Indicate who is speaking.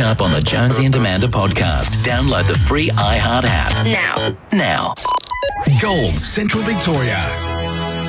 Speaker 1: up on the Jonesy and Amanda podcast. Download the free iHeart app. Now.
Speaker 2: Gold Central Victoria.